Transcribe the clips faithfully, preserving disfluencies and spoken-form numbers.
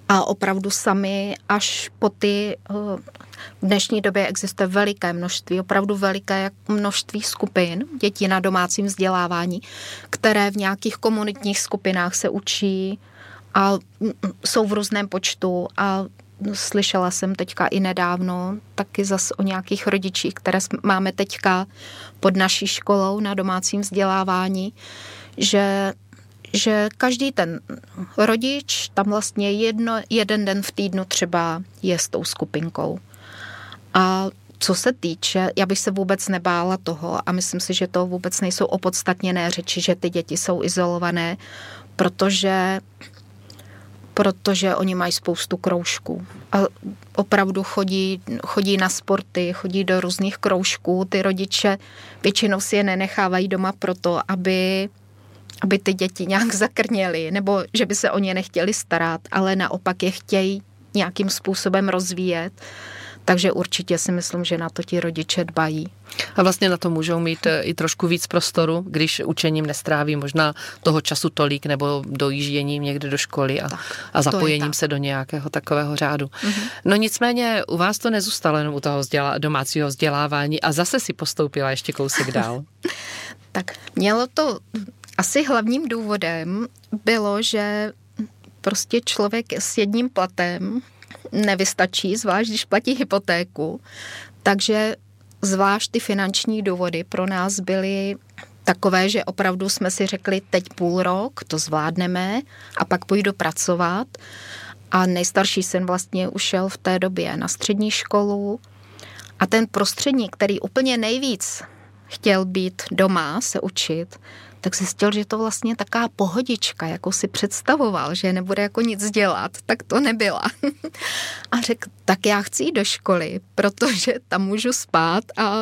A opravdu sami až po ty, v dnešní době existuje veliké množství, opravdu veliké množství skupin dětí na domácím vzdělávání, které v nějakých komunitních skupinách se učí a jsou v různém počtu a slyšela jsem teďka i nedávno taky zas o nějakých rodičích, které máme teďka pod naší školou na domácím vzdělávání, že že každý ten rodič tam vlastně jedno, jeden den v týdnu třeba je s tou skupinkou. A co se týče, já bych se vůbec nebála toho a myslím si, že to vůbec nejsou opodstatněné řeči, že ty děti jsou izolované, protože, protože oni mají spoustu kroužků. A opravdu chodí, chodí na sporty, chodí do různých kroužků. Ty rodiče většinou si je nenechávají doma proto, aby aby ty děti nějak zakrněly, nebo že by se o ně nechtěli starat, ale naopak je chtějí nějakým způsobem rozvíjet. Takže určitě si myslím, že na to ti rodiče dbají. A vlastně na to můžou mít i trošku víc prostoru, když učením nestráví možná toho času tolik, nebo dojížděním někde do školy a, a zapojením se do nějakého takového řádu. Mm-hmm. No nicméně u vás to nezůstalo jenom u toho vzděla, domácího vzdělávání a zase si postoupila ještě kousek dál. Tak mělo to... Asi hlavním důvodem bylo, že prostě člověk s jedním platem nevystačí, zvlášť když platí hypotéku, takže zvlášť ty finanční důvody pro nás byly takové, že opravdu jsme si řekli, teď půl rok, to zvládneme a pak půjdu pracovat. A nejstarší syn vlastně ušel v té době na střední školu a ten prostředník, který úplně nejvíc chtěl být doma, se učit, tak zjistil, že to vlastně taková pohodička, jako si představoval, že nebude jako nic dělat, tak to nebyla. A řekl, tak já chci jít do školy, protože tam můžu spát a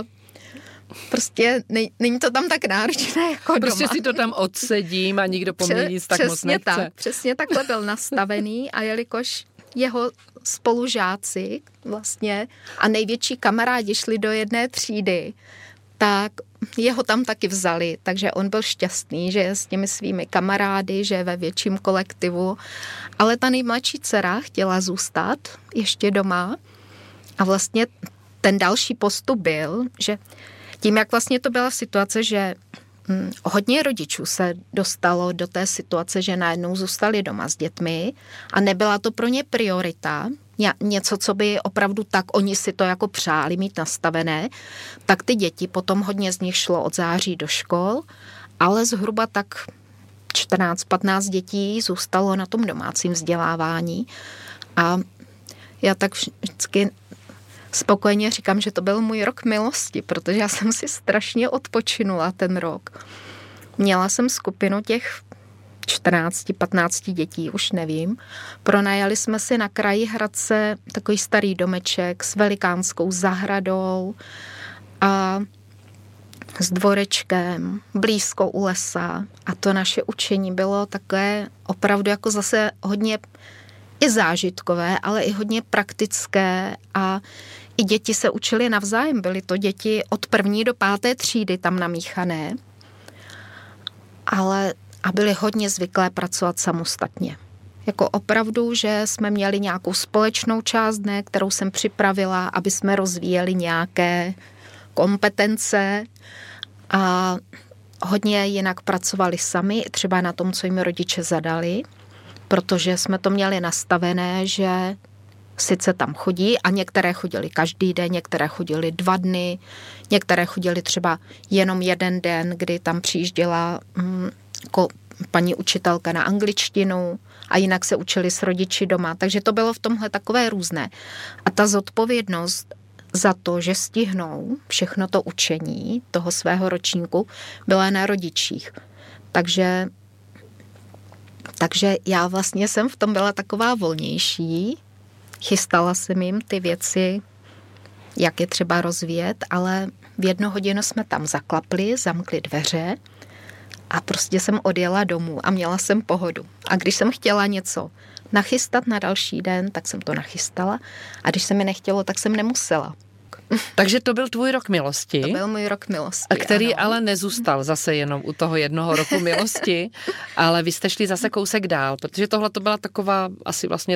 prostě nej, není to tam tak náročné jako doma. Prostě si to tam odsedím a nikdo po mně nic tak moc nechce. Tak, přesně takhle byl nastavený a jelikož jeho spolužáci vlastně a největší kamarádi šli do jedné třídy, tak jeho tam taky vzali, takže on byl šťastný, že je s těmi svými kamarády, že je ve větším kolektivu, ale ta nejmladší dcera chtěla zůstat ještě doma a vlastně ten další postup byl, že tím, jak vlastně to byla situace, že hm, hodně rodičů se dostalo do té situace, že najednou zůstali doma s dětmi a nebyla to pro ně priorita, něco, co by opravdu tak oni si to jako přáli mít nastavené, tak ty děti, potom hodně z nich šlo od září do škol, ale zhruba tak čtrnáct patnáct dětí zůstalo na tom domácím vzdělávání a já tak vždycky spokojeně říkám, že to byl můj rok milosti, protože já jsem si strašně odpočinula ten rok. Měla jsem skupinu těch čtrnáct patnáct dětí, už nevím. Pronajali jsme si na kraji Hradce takový starý domeček s velikánskou zahradou a s dvorečkem, blízko u lesa. A to naše učení bylo takové opravdu jako zase hodně i zážitkové, ale i hodně praktické a i děti se učily navzájem. Byly to děti od první do páté třídy tam namíchané, ale a byli hodně zvyklé pracovat samostatně. Jako opravdu, že jsme měli nějakou společnou část dne, kterou jsem připravila, aby jsme rozvíjeli nějaké kompetence a hodně jinak pracovali sami, třeba na tom, co jim rodiče zadali, protože jsme to měli nastavené, že sice tam chodí a některé chodili každý den, některé chodili dva dny, některé chodili třeba jenom jeden den, kdy tam přijížděla hm, jako paní učitelka na angličtinu a jinak se učili s rodiči doma. Takže to bylo v tomhle takové různé. A ta zodpovědnost za to, že stihnou všechno to učení toho svého ročníku, byla na rodičích. Takže, takže já vlastně jsem v tom byla taková volnější. Chystala jsem jim ty věci, jak je třeba rozvíjet, ale v jednu hodinu jsme tam zaklapli, zamkli dveře a prostě jsem odjela domů a měla jsem pohodu. A když jsem chtěla něco nachystat na další den, tak jsem to nachystala. A když se mi nechtělo, tak jsem nemusela. Takže to byl tvůj rok milosti. To byl můj rok milosti, který ano. Ale nezůstal zase jenom u toho jednoho roku milosti, ale vy jste šli zase kousek dál, protože tohle to byla taková asi vlastně